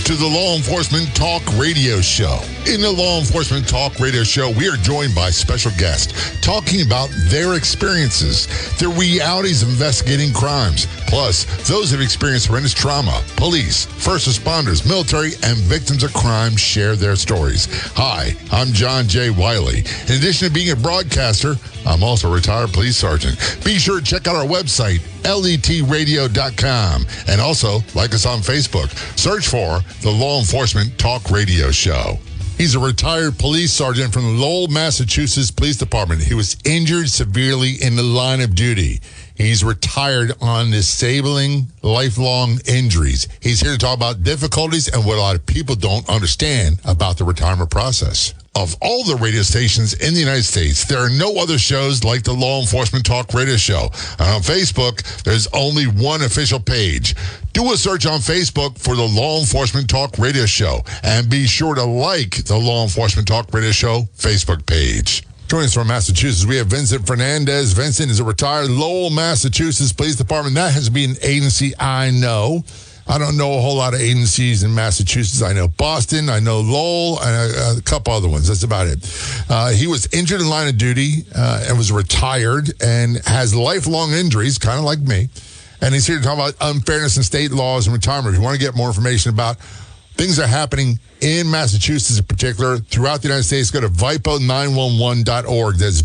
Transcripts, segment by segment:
to the Law Enforcement Talk Radio Show. In the Law Enforcement Talk Radio Show, we are joined by special guests talking about their experiences, the realities of investigating crimes, plus those who have experienced horrendous trauma. Police, first responders, military, and victims of crime share their stories. Hi, I'm John J. Wiley. In addition to being a broadcaster, I'm also a retired police sergeant. Be sure to check out our website, letradio.com, and also like us on Facebook. Search for the Law Enforcement Talk Radio Show. He's a retired police sergeant from the Lowell, Massachusetts Police Department. He was injured severely in the line of duty. He's retired on disabling lifelong injuries. He's here to talk about difficulties and what a lot of people don't understand about the retirement process. Of all the radio stations in the United States, there are no other shows like the Law Enforcement Talk Radio Show. And on Facebook, there's only one official page. Do a search on Facebook for the Law Enforcement Talk Radio Show. And be sure to like the Law Enforcement Talk Radio Show Facebook page. Joining us from Massachusetts, we have Vincent Fernandez. Vincent is a retired Lowell, Massachusetts Police Department. That has been an agency I know. I don't know a whole lot of agencies in Massachusetts. I know Boston, I know Lowell, and a couple other ones. That's about it. He was injured in line of duty and was retired and has lifelong injuries, kind of like me. And he's here to talk about unfairness in state laws and retirement. If you want to get more information about things that are happening in Massachusetts in particular, throughout the United States, go to VIPO911.org. That's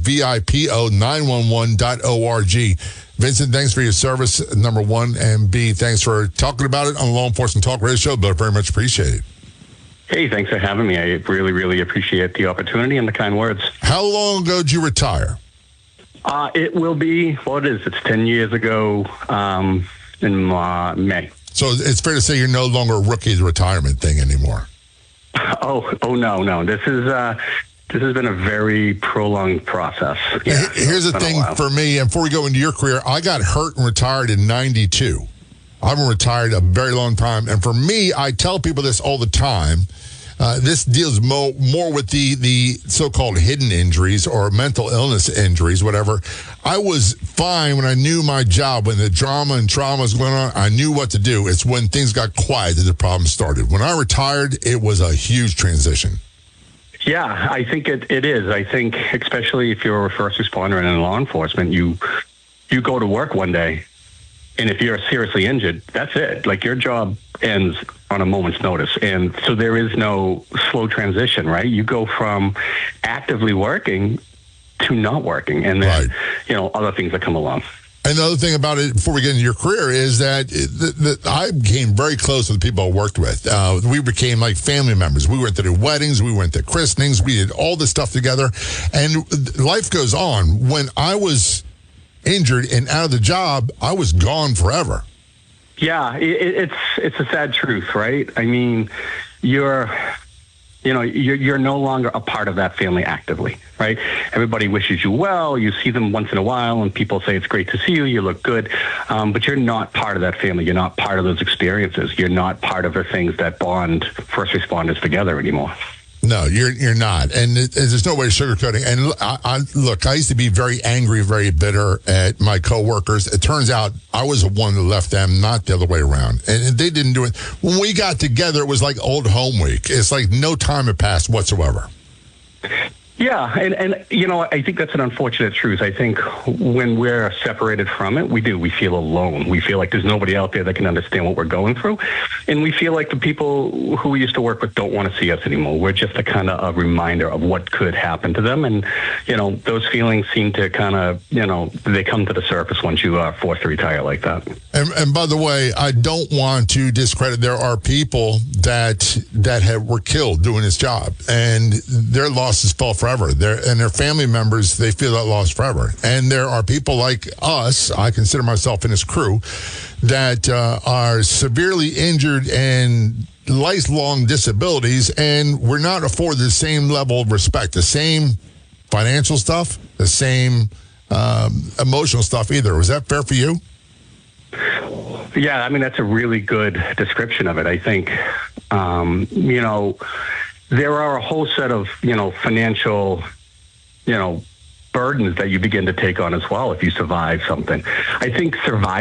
VIPO911.org. Vincent, thanks for your service, number one, and B, thanks for talking about it on the Law Enforcement Talk Radio Show, but very much appreciated. Hey, thanks for having me. I really, really appreciate the opportunity and the kind words. How long ago did you retire? It will be, it's 10 years ago in May. So it's fair to say you're no longer a rookie of the retirement thing anymore. Oh, no. This has been a very prolonged process. Yeah, here's the thing for me, and before we go into your career, I got hurt and retired in 92. I've been retired a very long time, and for me, I tell people this all the time. This deals more with the so-called hidden injuries or mental illness injuries, whatever. I was fine when I knew my job. When the drama and trauma was going on, I knew what to do. It's when things got quiet that the problem started. When I retired, it was a huge transition. Yeah, I think it is. I think especially if you're a first responder and in law enforcement, you go to work one day, and if you're seriously injured, that's it. Like, your job ends on a moment's notice. And so there is no slow transition, right? You go from actively working to not working, and then, other things that come along. Another thing about it, before we get into your career, is that I became very close with the people I worked with. We became like family members. We went to their weddings. We went to christenings. We did all this stuff together. And life goes on. When I was injured and out of the job, I was gone forever. Yeah, it's a sad truth, right? I mean, you're no longer a part of that family actively, right? Everybody wishes you well. You see them once in a while, and people say it's great to see you. You look good, but you're not part of that family. You're not part of those experiences. You're not part of the things that bond first responders together anymore. No, you're not, and there's no way of sugarcoating. And look, I used to be very angry, very bitter at my coworkers. It turns out I was the one that left them, not the other way around. And they didn't do it. When we got together, it was like old home week. It's like no time had passed whatsoever. Yeah, and I think that's an unfortunate truth. I think when we're separated from it, we feel alone. We feel like there's nobody out there that can understand what we're going through. And we feel like the people who we used to work with don't want to see us anymore. We're just a kind of a reminder of what could happen to them. And, those feelings seem to kind of, they come to the surface once you are forced to retire like that. And by the way, I don't want to discredit, there are people that were killed doing this job, and their losses fell forever. And their family members, they feel that loss forever. And there are people like us, I consider myself in this crew, that are severely injured and lifelong disabilities, and we're not afforded the same level of respect, the same financial stuff, the same emotional stuff either. Was that fair for you? Yeah, I mean, that's a really good description of it. I think, there are a whole set of, financial, burdens that you begin to take on as well if you survive something. I think surviving